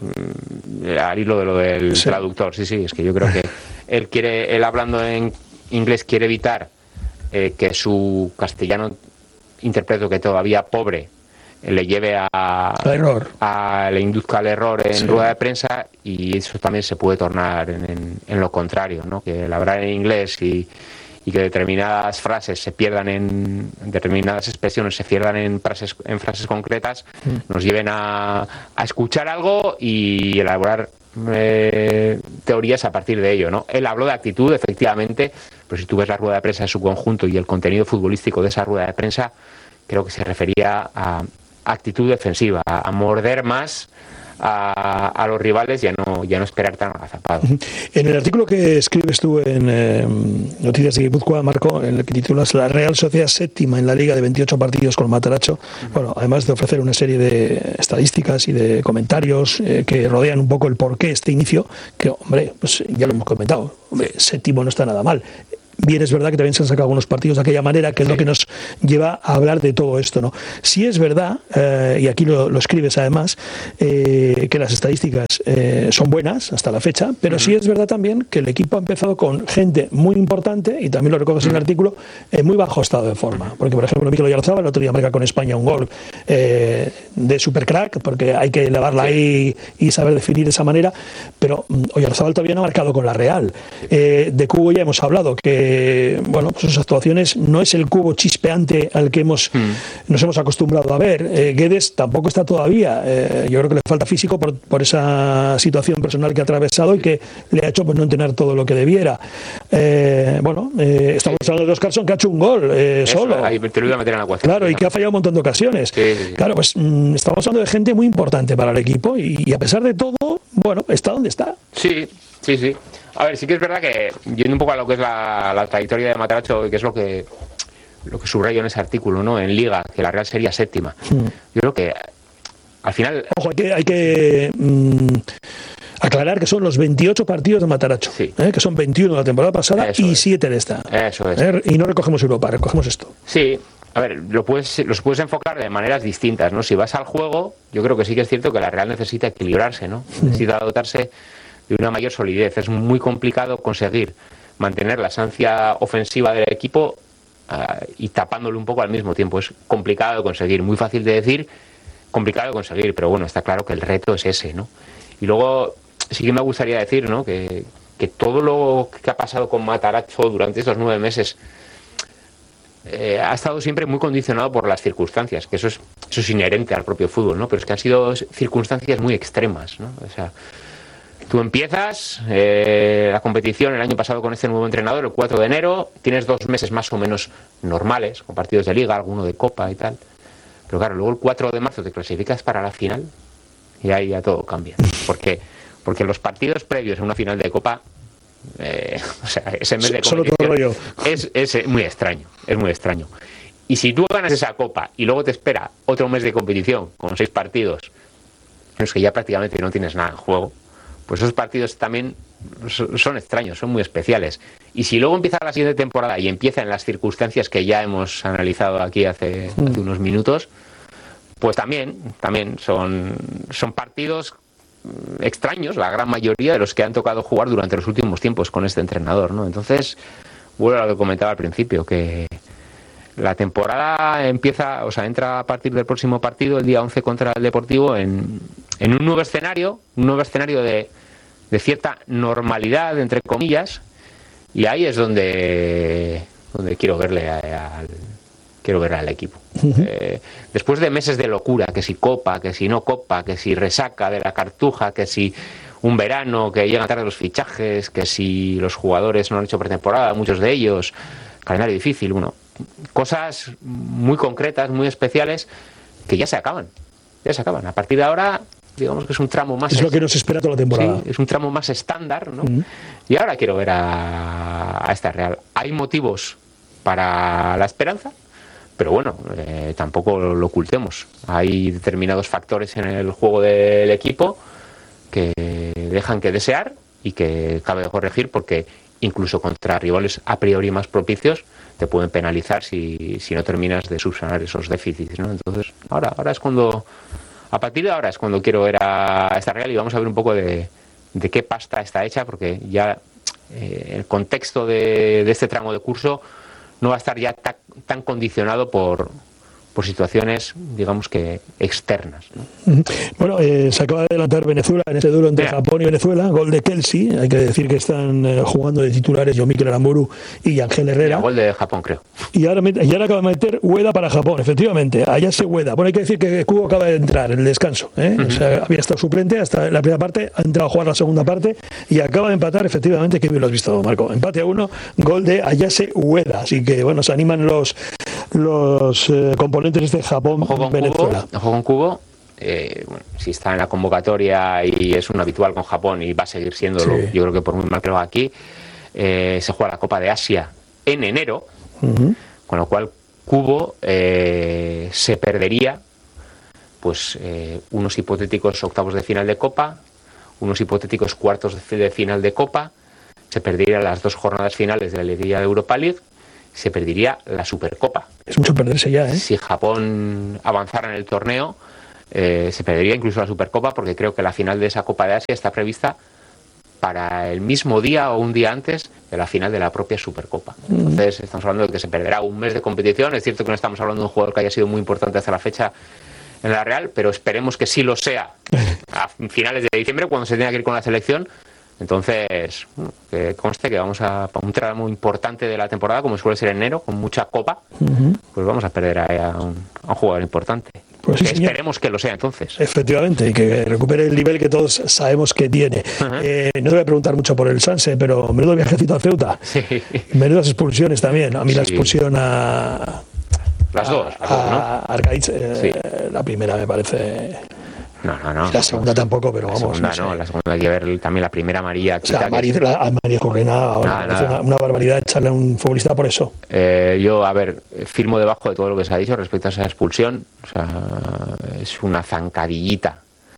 mm, al hilo de lo del sí. traductor, sí, sí, es que yo creo que él quiere, él hablando en inglés quiere evitar Eh, que su castellano, interpreto que todavía pobre, eh, le lleve a, Al error. a le induzca al error en Sí. rueda de prensa, y eso también se puede tornar en, en, en lo contrario, ¿no? Que el hablar en inglés y, y que determinadas frases se pierdan en determinadas expresiones se pierdan en frases en frases concretas, mm. nos lleven a, a escuchar algo y elaborar Eh, teorías a partir de ello, ¿no? Él habló de actitud, efectivamente, pero si tú ves la rueda de prensa en su conjunto y el contenido futbolístico de esa rueda de prensa, creo que se refería a actitud defensiva, a morder más a, a los rivales y a no, y a no esperar tan agazapado. En el artículo que escribes tú en eh, Noticias de Guipúzcoa, Marco, en el que titulas La Real Sociedad séptima en la Liga de veintiocho partidos con Mataracho, bueno, además de ofrecer una serie de estadísticas y de comentarios eh, que rodean un poco el porqué este inicio, que, hombre, pues ya lo hemos comentado, hombre, séptimo no está nada mal. Bien, es verdad que también se han sacado algunos partidos de aquella manera, que es sí. lo que nos lleva a hablar de todo esto, ¿no? Sí es verdad, eh, y aquí lo, lo escribes además, eh, que las estadísticas eh, son buenas hasta la fecha, pero uh-huh. sí es verdad también que el equipo ha empezado con gente muy importante, y también lo recoges uh-huh. en el artículo, en muy bajo estado de forma. Porque, por ejemplo, Mikel Oyarzabal el otro día marca con España un gol eh, de supercrack, porque hay que elevarla sí. ahí y saber definir de esa manera, pero um, Oyarzabal todavía no ha marcado con la Real. Eh, de Cubo ya hemos hablado, que Eh, bueno, pues sus actuaciones no es el Cubo chispeante al que hemos mm. nos hemos acostumbrado a ver. Eh, Guedes tampoco está todavía. Eh, yo creo que le falta físico por, por esa situación personal que ha atravesado y que le ha hecho pues no tener todo lo que debiera. Eh, bueno, eh, estamos sí. hablando de Oscarson, que ha hecho un gol eh, Eso, solo. Ahí te lo iba a meter en la ecuación. Claro, y que ha fallado un montón de ocasiones. Sí, sí, sí. Claro, pues mm, estamos hablando de gente muy importante para el equipo y, y a pesar de todo, bueno, está donde está. Sí, sí, sí. A ver, sí que es verdad que, yendo un poco a lo que es la, la trayectoria de Mataracho, que es lo que lo que subrayo en ese artículo, ¿no? En Liga, que la Real sería séptima. Mm. Yo creo que al final... Ojo, hay que, hay que mmm, aclarar que son los veintiocho partidos de Mataracho, sí. ¿eh? Que son veintiuno de la temporada pasada Eso y es. siete de esta. Eso es. ¿Eh? Y no recogemos Europa, recogemos esto. Sí. A ver, lo puedes, los puedes enfocar de maneras distintas, ¿no? Si vas al juego, yo creo que sí que es cierto que la Real necesita equilibrarse, ¿no? Mm. Necesita dotarse de una mayor solidez. Es muy complicado conseguir mantener la esencia ofensiva del equipo uh, y tapándolo un poco al mismo tiempo. Es complicado de conseguir, muy fácil de decir, complicado de conseguir, pero bueno, está claro que el reto es ese, ¿no? Y luego sí que me gustaría decir, ¿no? que, que todo lo que ha pasado con Mataracho durante estos nueve meses eh, ha estado siempre muy condicionado por las circunstancias, que eso es, eso es inherente al propio fútbol, ¿no? Pero es que han sido circunstancias muy extremas, ¿no? O sea, tú empiezas eh, la competición el año pasado con este nuevo entrenador, el cuatro de enero, tienes dos meses más o menos normales, con partidos de liga, alguno de copa y tal. Pero claro, luego el cuatro de marzo te clasificas para la final y ahí ya todo cambia. ¿Por qué? Porque los partidos previos a una final de copa, eh, o sea, ese mes de competición es, es muy extraño, es muy extraño. Y si tú ganas esa copa y luego te espera otro mes de competición con seis partidos, en los que ya prácticamente no tienes nada en juego, pues esos partidos también son extraños, son muy especiales. Y si luego empieza la siguiente temporada y empieza en las circunstancias que ya hemos analizado aquí hace, mm. hace unos minutos, pues también, también son, son partidos extraños, la gran mayoría de los que han tocado jugar durante los últimos tiempos con este entrenador, ¿no? Entonces, vuelvo a lo que comentaba al principio, que la temporada empieza, o sea, entra a partir del próximo partido, el día once contra el Deportivo, en, en un nuevo escenario, un nuevo escenario de, de cierta normalidad, entre comillas, y ahí es donde, donde quiero verle a, al, quiero ver al equipo. Uh-huh. Eh, después de meses de locura, que si copa, que si no copa, que si resaca de la cartuja, que si un verano, que llegan tarde los fichajes, que si los jugadores no han hecho pretemporada, muchos de ellos, calendario difícil, bueno, cosas muy concretas, muy especiales, que ya se acaban, ya se acaban. A partir de ahora, digamos que es un tramo más... Es lo que nos espera toda la temporada. Sí, es un tramo más estándar, ¿no? Uh-huh. Y ahora quiero ver a, a esta Real. Hay motivos para la esperanza, pero bueno, eh, tampoco lo ocultemos. Hay determinados factores en el juego del equipo que dejan que desear y que cabe corregir, porque incluso contra rivales a priori más propicios te pueden penalizar si, si no terminas de subsanar esos déficits, ¿no? Entonces, ahora, ahora es cuando, a partir de ahora es cuando quiero ver a esta Real y vamos a ver un poco de, de qué pasta está hecha, porque ya eh, el contexto de, de este tramo de curso no va a estar ya tan, tan condicionado por, por situaciones, digamos que externas, ¿no? Bueno, eh, se acaba de adelantar Venezuela en ese duelo entre Mira. Japón y Venezuela, gol de Kelsey, hay que decir que están eh, jugando de titulares yo, Mikel Aramburu y Ángel Herrera. Mira, gol de Japón, creo. Y ahora, y ahora acaba de meter Ueda para Japón, efectivamente, allá se Ueda. Bueno, hay que decir que Kubo acaba de entrar en el descanso, ¿eh? Uh-huh. O sea, había estado suplente hasta la primera parte, ha entrado a jugar la segunda parte y acaba de empatar, efectivamente, que bien lo has visto, Marco. Empate a uno, gol de Ayase Ueda. Así que, bueno, se animan los los eh, componentes de Japón, ojo con Venezuela. Kubo, ojo con Kubo, eh, bueno, si está en la convocatoria y es un habitual con Japón y va a seguir siéndolo, sí. Yo creo que por muy mal que lo haga aquí, eh, se juega la Copa de Asia en enero, uh-huh. Con lo cual Kubo eh, se perdería pues eh, unos hipotéticos octavos de final de Copa, unos hipotéticos cuartos de final de Copa, se perdería las dos jornadas finales de la liguilla de Europa League, se perdería la Supercopa. Es mucho perderse ya, ¿eh? Si Japón avanzara en el torneo, eh, se perdería incluso la Supercopa, porque creo que la final de esa Copa de Asia está prevista para el mismo día o un día antes de la final de la propia Supercopa. Entonces estamos hablando de que se perderá un mes de competición. Es cierto que no estamos hablando de un jugador que haya sido muy importante hasta la fecha en la Real, pero esperemos que sí lo sea a finales de diciembre, cuando se tenga que ir con la selección. Entonces, que conste que vamos a, a un tramo importante de la temporada, como suele ser en enero, con mucha copa, uh-huh. Pues vamos a perder a, a, un, a un jugador importante. Pues sí, que esperemos que lo sea entonces. Efectivamente, y que recupere el nivel que todos sabemos que tiene. Uh-huh. Eh, no te voy a preguntar mucho por el Sanse, pero menudo viajecito a Ceuta. Sí. Menudas expulsiones también. A mí sí. La expulsión a... Las dos. A, a, ¿no? a Arcaiz, eh, sí. La primera me parece... No, no, no. La segunda tampoco, pero la vamos. Segunda, no, no, la segunda hay que ver también la primera amarilla. O sea, a María, la, a María Correna ahora nada, nada. Una, una barbaridad echarle a un futbolista por eso. Eh, yo, a ver, firmo debajo de todo lo que se ha dicho respecto a esa expulsión. O sea, es una zancadillita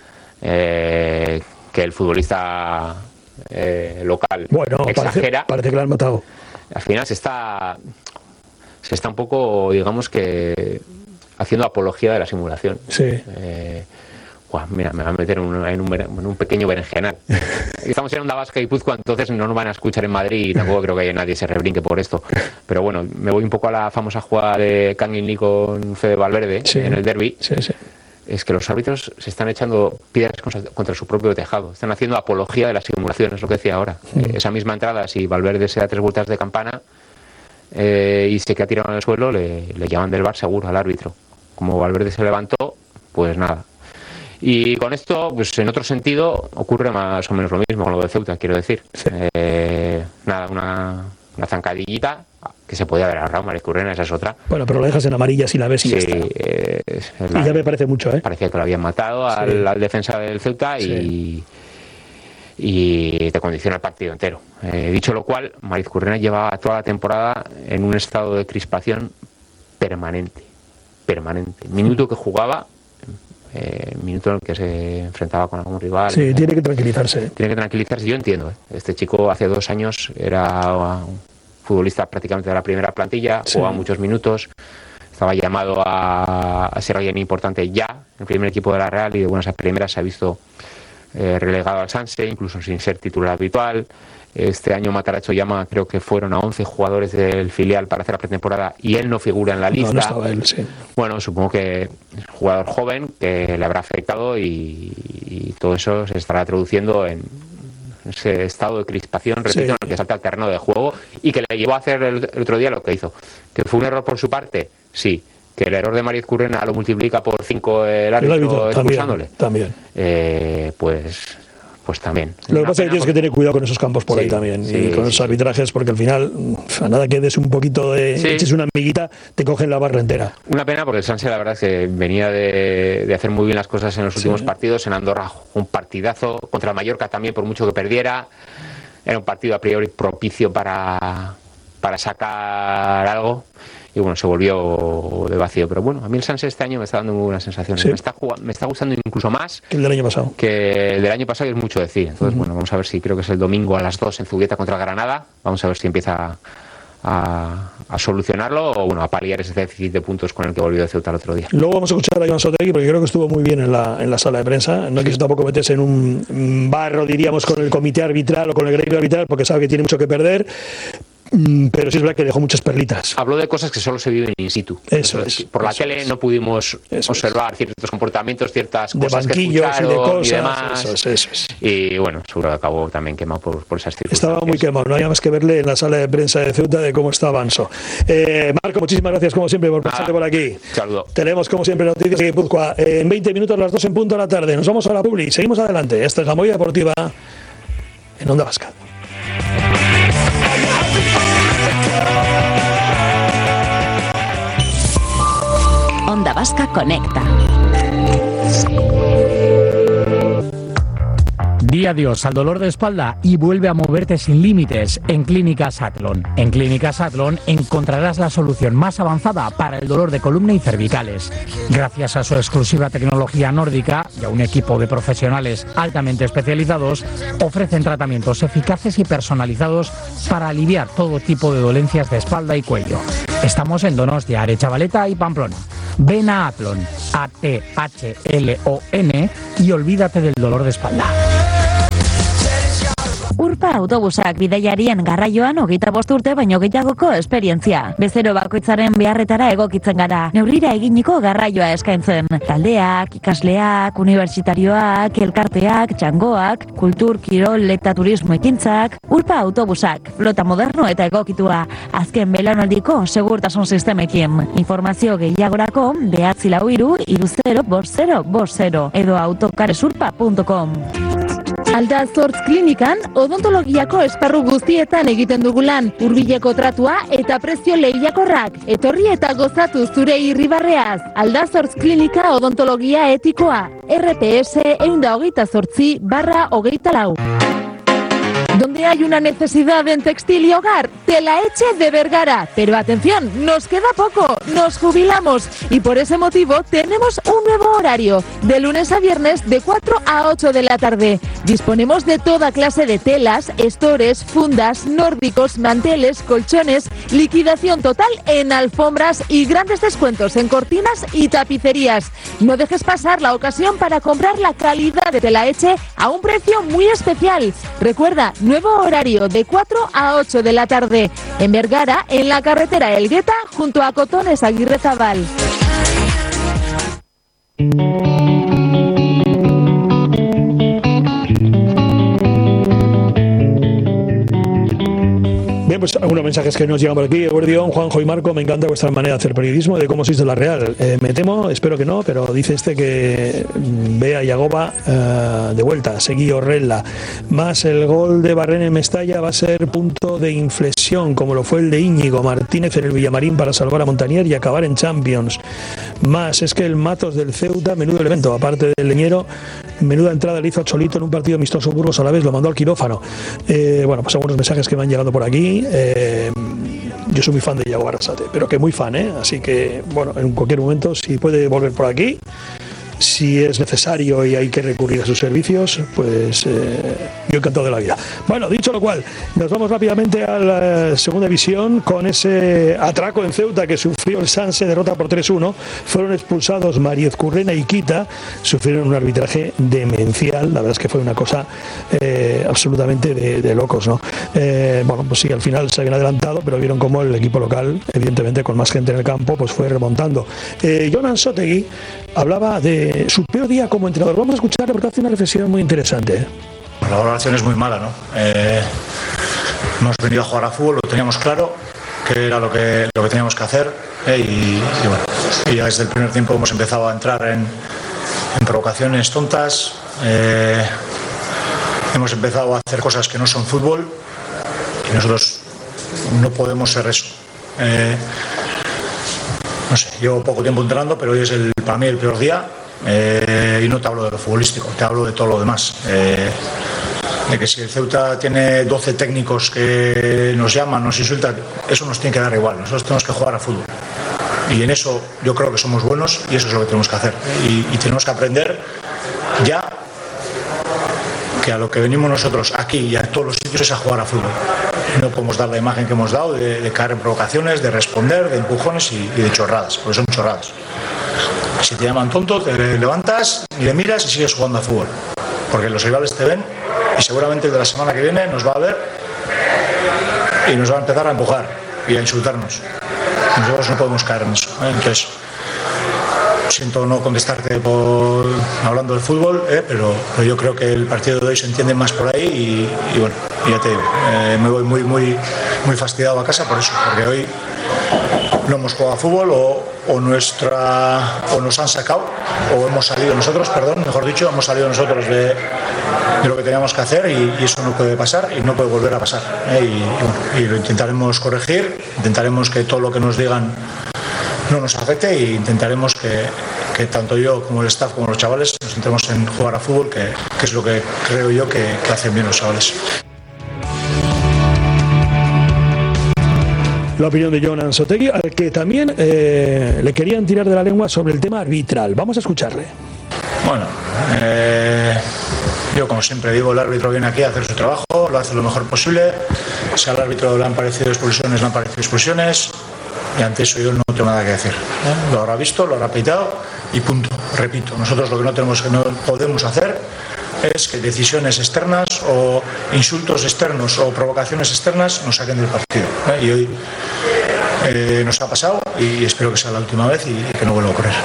eh, que el futbolista eh, local bueno, exagera. Parece, parece que lo han matado. Al final se está, se está un poco, digamos que, haciendo apología de la simulación. Sí. Eh, Buah, mira, me va a meter en un, en un, en un pequeño berenjenal. Estamos en Onda Vasca y Guipúzcoa, entonces no nos van a escuchar en Madrid y tampoco creo que haya nadie se rebrinque por esto. Pero bueno, me voy un poco a la famosa jugada de Kangin Lee con Fede Valverde, sí, en el derbi. Sí, sí. Es que los árbitros se están echando piedras contra, contra su propio tejado. Están haciendo apología de la simulación, es lo que decía ahora. Mm. Eh, esa misma entrada, si Valverde se da tres vueltas de campana eh, y se queda tirado en el suelo, le, le llaman del bar seguro al árbitro. Como Valverde se levantó, pues nada. Y con esto, pues en otro sentido, ocurre más o menos lo mismo con lo de Ceuta, quiero decir. Sí. Eh, nada, una, una zancadillita que se podía haber ahorrado, María Currena, esa es otra. Bueno, pero la dejas en amarilla si la ves y sí, ya está. Eh, la, y ya me parece mucho, ¿eh? Parecía que lo habían matado al, sí. al defensa del Ceuta y, sí. y te condiciona el partido entero. Eh, dicho lo cual, María Currena llevaba toda la temporada en un estado de crispación permanente. Permanente. Minuto que jugaba... Eh, minuto en el que se enfrentaba con algún rival. Sí, eh, tiene que tranquilizarse. Tiene que tranquilizarse, yo entiendo. ¿eh? Este chico hace dos años era un futbolista prácticamente de la primera plantilla, sí. Jugaba muchos minutos, estaba llamado a, a ser alguien importante ya en el primer equipo de la Real y de buenas a primeras se ha visto eh, relegado al Sanse, incluso sin ser titular habitual. Este año Matarazzo llama, creo que fueron a once jugadores del filial para hacer la pretemporada y él no figura en la lista. No, no estaba él, sí. Bueno, supongo que es un jugador joven que le habrá afectado y, y todo eso se estará traduciendo en ese estado de crispación, repito, sí. En el que salta al terreno de juego y que le llevó a hacer el, el otro día lo que hizo. ¿Que fue un error por su parte? Sí. ¿Que el error de María Currena lo multiplica por cinco el árbitro expulsándole? También. también. Eh, pues... Pues también. Lo que pasa es que tienes que tener cuidado con esos campos por sí, ahí también sí, y con esos sí, arbitrajes, porque al final, a nada que des un poquito de, sí. eches una amiguita, te cogen la barra entera. Una pena porque el Sanse, la verdad, es que venía de, de hacer muy bien las cosas en los últimos sí. partidos. En Andorra, un partidazo. Contra el Mallorca también, por mucho que perdiera. Era un partido a priori propicio para, para sacar algo. Y bueno, se volvió de vacío. Pero bueno, a mí el Sanse este año me está dando muy buenas sensaciones. Sí. Me, está jugando, me está gustando incluso más que el del año pasado. Que el del año pasado, que es mucho decir. Entonces, uh-huh. bueno, vamos a ver si creo que es el domingo a las dos en Zubieta contra Granada. Vamos a ver si empieza a, a solucionarlo o bueno, a paliar ese déficit de puntos con el que volvió de Ceuta el otro día. Luego vamos a escuchar a Iván Sotegui porque creo que estuvo muy bien en la, en la sala de prensa. No sí. quiso tampoco meterse en un barro, diríamos, con el comité arbitral o con el gremio arbitral porque sabe que tiene mucho que perder. Pero sí es verdad que dejó muchas perlitas. Habló de cosas que solo se viven in situ. Eso es. Por la eso tele es. no pudimos eso observar es. ciertos comportamientos, ciertas de cosas banquillos que escucharon y de cosas, y demás. Eso es, eso es. Y bueno, seguro que acabó también quemado por, por esas circunstancias. Estaba muy quemado, no había más que verle en la sala de prensa de Ceuta de cómo estaba Anso. Eh, Marco, muchísimas gracias como siempre por pasarte ah, por aquí. Saludo. Tenemos como siempre noticias de Guipúzcoa. Eh, en veinte minutos, las dos en punto de la tarde. Nos vamos a la publi. Seguimos adelante. Esta es la Movida Deportiva en Onda Vasca. Onda Vasca Conecta. Di adiós al dolor de espalda y vuelve a moverte sin límites en Clínicas Atlon. En Clínicas Atlon encontrarás la solución más avanzada para el dolor de columna y cervicales. Gracias a su exclusiva tecnología nórdica y a un equipo de profesionales altamente especializados, ofrecen tratamientos eficaces y personalizados para aliviar todo tipo de dolencias de espalda y cuello. Estamos en Donostia, Aretxabaleta y Pamplona. Ven a Atlon, A T H L O N, y olvídate del dolor de espalda. Urpa autobusak bidaiarien garraioan hogeita bost urte baino gehiagoko esperientzia. Bezero bakoitzaren beharretara egokitzen gara. Neurrira eginiko garraioa eskaintzen. Taldeak, ikasleak, unibertsitarioak, elkarteak, txangoak, kultur, kirol eta turismo ekintzak. Urpa autobusak, flota moderno eta egokitua. Azken belaunaldiko segurtasun sistemekin. Informazio gehiagorako behatzi lau hiru hiru zero bost zero bost zero edo autocaresurpa punto com. Aldazortz klinikan, odontologiako esparru guztietan egiten dugu lan, hurbileko tratua eta prezio lehiakorrak. Etorri eta gozatu zure irribarreaz. Aldazortz klinika odontologia etikoa. R P S ehun eta hogeita zortzi barra hogeita lau. Donde hay una necesidad en textil y hogar, Telaetxe de Vergara. Pero atención, nos queda poco, nos jubilamos y por ese motivo tenemos un nuevo horario, de lunes a viernes de cuatro a ocho de la tarde. Disponemos de toda clase de telas, estores, fundas, nórdicos, manteles, colchones, liquidación total en alfombras y grandes descuentos en cortinas y tapicerías. No dejes pasar la ocasión para comprar la calidad de Telaetxe a un precio muy especial. Recuerda, nuevo horario de cuatro a ocho de la tarde. En Vergara, en la carretera Elgueta, junto a Cotones Aguirrezabal. Bien, pues algunos mensajes que nos llegan por aquí. Eguerdión, Juanjo y Marco, me encanta vuestra manera de hacer periodismo, de cómo sois de la Real. Eh, me temo, espero que no, pero dice este que ve a Yagoba uh, de vuelta, seguí Orrella. Más el gol de Barren en Mestalla va a ser punto de inflexión, como lo fue el de Íñigo Martínez en el Villamarín para salvar a Montanier y acabar en Champions. Más es que el Matos del Ceuta, menudo elemento, aparte del Leñero, menuda entrada le hizo a Cholito en un partido amistoso Burgos a la vez, lo mandó al quirófano. Eh, bueno, pues algunos mensajes que me han llegado por aquí. Eh, yo soy muy fan de Yago Arrasate, pero que muy fan, ¿eh? Así que, bueno, en cualquier momento, si puede volver por aquí, si es necesario y hay que recurrir a sus servicios, pues eh, yo encantado de la vida. Bueno, dicho lo cual, nos vamos rápidamente a la segunda división con ese atraco en Ceuta que sufrió el Sanse, derrota por tres uno. Fueron expulsados Mariez Currena y Quita, sufrieron un arbitraje demencial. La verdad es que fue una cosa eh, absolutamente de, de locos, ¿no? Eh, bueno, pues sí, al final se habían adelantado, pero vieron cómo el equipo local, evidentemente con más gente en el campo, pues fue remontando. Eh, Jonan Sotegui hablaba de su peor día como entrenador. Vamos a escucharle porque hace una reflexión muy interesante. La valoración es muy mala, ¿no? Eh, hemos venido a jugar a fútbol, lo teníamos claro, que era lo que, lo que teníamos que hacer, eh, y, y bueno, y ya desde el primer tiempo hemos empezado a entrar en, en provocaciones tontas, eh, hemos empezado a hacer cosas que no son fútbol y nosotros no podemos ser eso. Eh, no sé, llevo poco tiempo entrenando, pero hoy es el, para mí el peor día. Eh, y no te hablo de lo futbolístico, te hablo de todo lo demás. Eh, de que si el Ceuta tiene doce técnicos que nos llaman, nos insultan, eso nos tiene que dar igual. Nosotros tenemos que jugar a fútbol. Y en eso yo creo que somos buenos y eso es lo que tenemos que hacer. Y, y tenemos que aprender ya que a lo que venimos nosotros aquí y a todos los sitios es a jugar a fútbol. No podemos dar la imagen que hemos dado de, de caer en provocaciones, de responder, de empujones y, y de chorradas, porque son chorradas. Si te llaman tonto, te levantas y le miras y sigues jugando a fútbol. Porque los rivales te ven y seguramente de la semana que viene nos va a ver y nos va a empezar a empujar y a insultarnos. Nosotros no podemos caer en eso, ¿eh? Entonces, siento no contestarte por hablando del fútbol, ¿eh? pero, pero yo creo que el partido de hoy se entiende más por ahí y, y bueno, ya te digo, eh, me voy muy, muy, muy fastidiado a casa por eso, porque hoy no hemos jugado a fútbol o, o, nuestra, o nos han sacado o hemos salido nosotros, perdón, mejor dicho, hemos salido nosotros de, de lo que teníamos que hacer y, y eso no puede pasar y no puede volver a pasar, ¿eh? y, y, bueno, y lo intentaremos corregir, intentaremos que todo lo que nos digan no nos afecte, e intentaremos que, que tanto yo como el staff como los chavales nos centremos en jugar a fútbol, que, que es lo que creo yo que, que hacen bien los chavales. La opinión de Jon Ansotegui, al que también eh, le querían tirar de la lengua sobre el tema arbitral. Vamos a escucharle. Bueno, eh, yo como siempre digo, el árbitro viene aquí a hacer su trabajo, lo hace lo mejor posible. Si al árbitro le han parecido expulsiones, le han parecido expulsiones, y ante eso yo no tengo nada que decir. ¿eh? Lo habrá visto, lo habrá pitado y punto. Repito, nosotros lo que no tenemos, que no podemos hacer es que decisiones externas o insultos externos o provocaciones externas nos saquen del partido. ¿eh? Y hoy eh, nos ha pasado, y espero que sea la última vez y, y que no vuelva a ocurrir.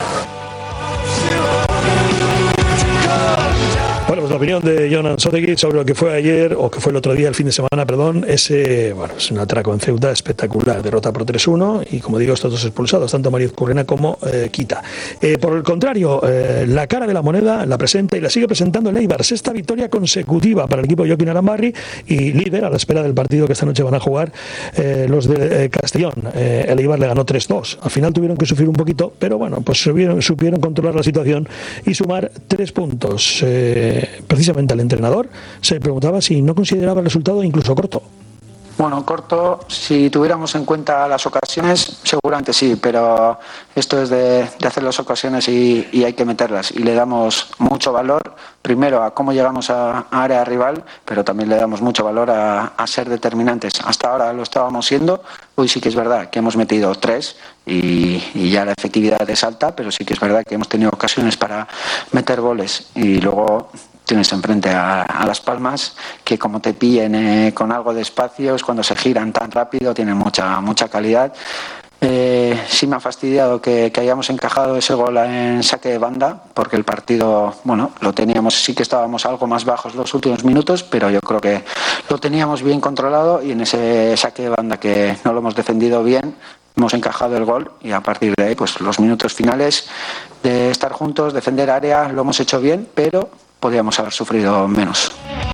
Bueno, pues la opinión de Jon Ansotegui sobre lo que fue ayer, o que fue el otro día, el fin de semana, perdón, ese, bueno, es un atraco en Ceuta espectacular, derrota por tres uno, y como digo, estos dos expulsados, tanto Mariz Currena como eh, Quita. Eh, por el contrario, eh, la cara de la moneda la presenta y la sigue presentando el Eibar, sexta victoria consecutiva para el equipo Joaquín Arambarri, y líder a la espera del partido que esta noche van a jugar eh, los de eh, Castellón. Eh, el Eibar le ganó tres dos, al final tuvieron que sufrir un poquito, pero bueno, pues supieron, supieron controlar la situación y sumar tres puntos. Eh, precisamente al entrenador se le preguntaba si no consideraba el resultado incluso corto. Bueno, corto, si tuviéramos en cuenta las ocasiones, seguramente sí, pero esto es de, de hacer las ocasiones y, y hay que meterlas. Y le damos mucho valor, primero, a cómo llegamos a, a área rival, pero también le damos mucho valor a, a ser determinantes. Hasta ahora lo estábamos siendo, hoy sí que es verdad que hemos metido tres y, y ya la efectividad es alta, pero sí que es verdad que hemos tenido ocasiones para meter goles y luego tienes enfrente a, a Las Palmas, que como te pillen eh, con algo de espacios, cuando se giran tan rápido, tienen mucha mucha calidad. Eh, sí me ha fastidiado que, que hayamos encajado ese gol en saque de banda, porque el partido, bueno, lo teníamos, sí que estábamos algo más bajos los últimos minutos, pero yo creo que lo teníamos bien controlado, y en ese saque de banda que no lo hemos defendido bien, hemos encajado el gol, y a partir de ahí, pues los minutos finales de estar juntos, defender área, lo hemos hecho bien, pero podríamos haber sufrido menos.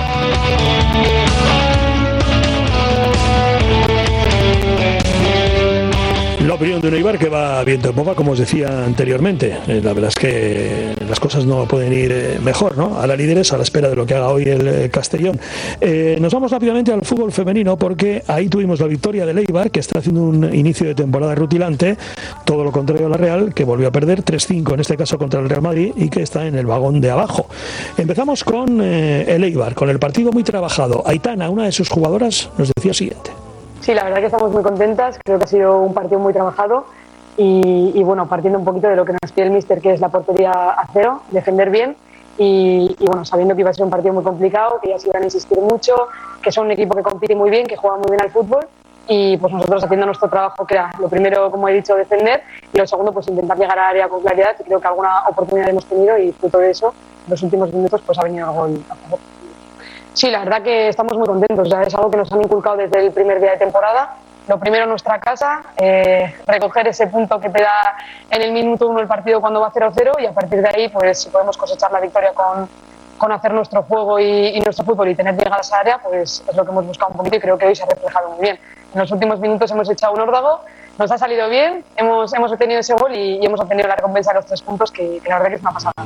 La opinión de un Eibar que va viento en popa, como os decía anteriormente. Eh, la verdad es que las cosas no pueden ir eh, mejor, ¿no? A la líderes, a la espera de lo que haga hoy el eh, Castellón. Eh, nos vamos rápidamente al fútbol femenino, porque ahí tuvimos la victoria del Eibar, que está haciendo un inicio de temporada rutilante, todo lo contrario a la Real, que volvió a perder tres cinco, en este caso contra el Real Madrid, y que está en el vagón de abajo. Empezamos con eh, el Eibar, con el partido muy trabajado. Aitana, una de sus jugadoras, nos decía lo siguiente. Sí, la verdad que estamos muy contentas, creo que ha sido un partido muy trabajado y, y bueno, partiendo un poquito de lo que nos pide el míster, que es la portería a cero, defender bien y, y bueno, sabiendo que iba a ser un partido muy complicado, que ya se iban a insistir mucho, que son un equipo que compite muy bien, que juega muy bien al fútbol, y pues nosotros haciendo nuestro trabajo, que era lo primero, como he dicho, defender, y lo segundo, pues intentar llegar al área con claridad, y creo que alguna oportunidad hemos tenido y fruto de eso, en los últimos minutos pues ha venido el gol a favor. Sí, la verdad que estamos muy contentos, o sea, es algo que nos han inculcado desde el primer día de temporada. Lo primero, nuestra casa, eh, recoger ese punto que te da en el minuto uno el partido cuando va cero cero, y a partir de ahí, pues si podemos cosechar la victoria con, con hacer nuestro juego y, y nuestro fútbol y tener llegadas a área, pues es lo que hemos buscado un poquito y creo que hoy se ha reflejado muy bien. En los últimos minutos hemos echado un órdago, nos ha salido bien, hemos, hemos obtenido ese gol y, y hemos obtenido la recompensa de los tres puntos, que, que la verdad que es una pasada.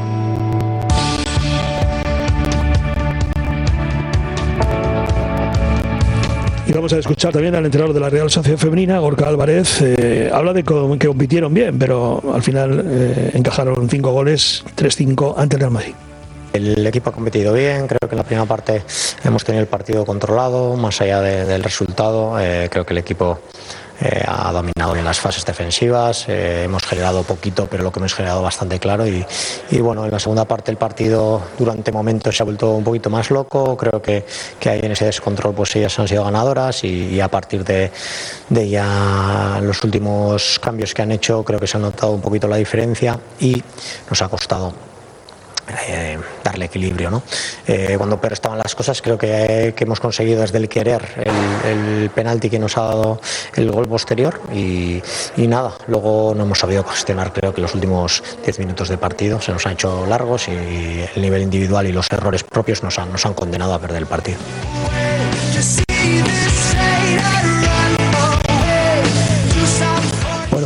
Y vamos a escuchar también al entrenador de la Real Sociedad Femenina, Gorka Álvarez. Eh, habla de que compitieron bien, pero al final eh, encajaron cinco goles, tres cinco ante el Real Madrid. El equipo ha competido bien, creo que en la primera parte hemos tenido el partido controlado, más allá de, del resultado. Eh, creo que el equipo eh, ha dominado en las fases defensivas, eh, hemos generado poquito, pero lo que hemos generado bastante claro. Y, y bueno, en la segunda parte el partido durante momentos se ha vuelto un poquito más loco. Creo que, que ahí en ese descontrol pues ellas han sido ganadoras y, y a partir de, de ya los últimos cambios que han hecho creo que se ha notado un poquito la diferencia y nos ha costado Eh, darle equilibrio, ¿no? Eh, cuando peor estaban las cosas, creo que, que hemos conseguido desde el querer el, el penalti que nos ha dado el gol posterior y, y nada, luego no hemos sabido gestionar, creo que los últimos diez minutos de partido se nos han hecho largos y el nivel individual y los errores propios nos han, nos han condenado a perder el partido.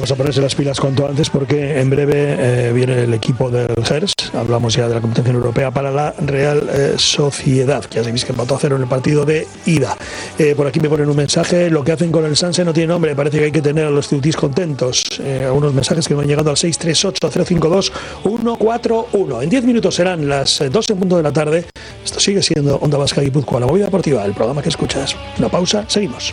vamos a ponerse las pilas cuanto antes porque en breve eh, viene el equipo del Gers. Hablamos ya de la competición europea para la Real eh, Sociedad, que ya sabéis que empató a cero en el partido de ida. Eh, por aquí me ponen un mensaje: lo que hacen con el Sanse no tiene nombre, parece que hay que tener a los ciutis contentos. Eh, algunos mensajes que me han llegado al seis tres ocho cero cinco dos uno cuatro uno. En diez minutos serán las dos en punto de la tarde. Esto sigue siendo Onda Vasca Guipúzcoa, la movida deportiva, el programa que escuchas. Una pausa, seguimos.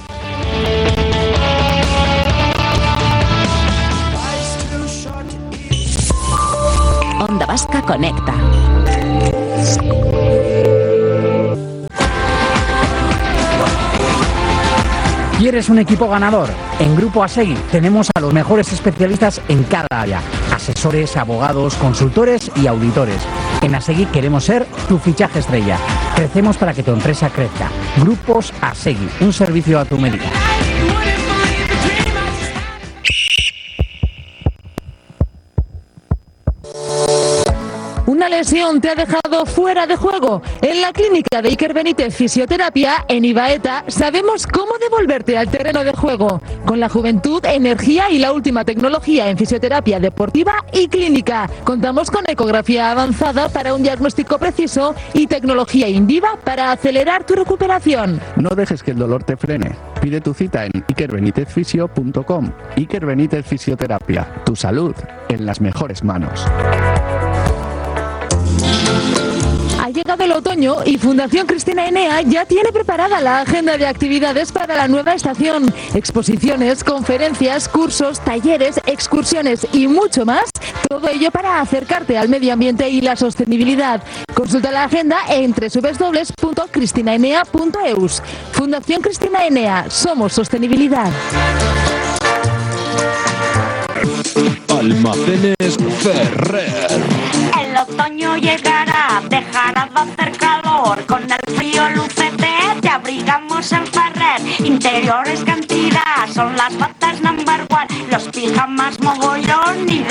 Onda Vasca Conecta. ¿Quieres un equipo ganador? En Grupo Asegui tenemos a los mejores especialistas en cada área: asesores, abogados, consultores y auditores. En Asegui queremos ser tu fichaje estrella. Crecemos para que tu empresa crezca. Grupos Asegui, un servicio a tu medida. ¿Una lesión te ha dejado fuera de juego? En la clínica de Iker Benítez Fisioterapia, en Ibaeta, sabemos cómo devolverte al terreno de juego. Con la juventud, energía y la última tecnología en fisioterapia deportiva y clínica. Contamos con ecografía avanzada para un diagnóstico preciso y tecnología Indiva para acelerar tu recuperación. No dejes que el dolor te frene. Pide tu cita en iker benitez fisio punto com. Iker Benítez Fisioterapia. Tu salud en las mejores manos. Ha llegado el otoño y Fundación Cristina Enea ya tiene preparada la agenda de actividades para la nueva estación. Exposiciones, conferencias, cursos, talleres, excursiones y mucho más. Todo ello para acercarte al medio ambiente y la sostenibilidad. Consulta la agenda en doble u doble u doble u punto cristina enea punto e u s. Fundación Cristina Enea. Somos sostenibilidad. Almacenes Ferrer. El otoño llegará, dejará de hacer calor. Con el frío lucete te abrigamos en Ferrer. Interiores cantidad, son las batas number one. Los pijamas mogollón y